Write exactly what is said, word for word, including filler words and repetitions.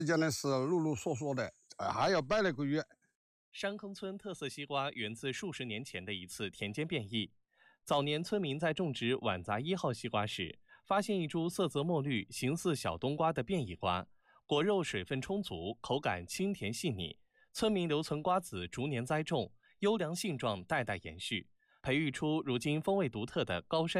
时间呢是陆陆续续的，呃，还要摆了个月。 山坑村特色西瓜源自数十年前的一次田间变异。早年村民在种植晚杂一号西瓜时，发现一株色泽墨绿、形似小冬瓜的变异瓜，果肉水分充足，口感清甜细腻。村民留存瓜子，逐年栽种，优良性状代代延续，培育出如今风味独特的高山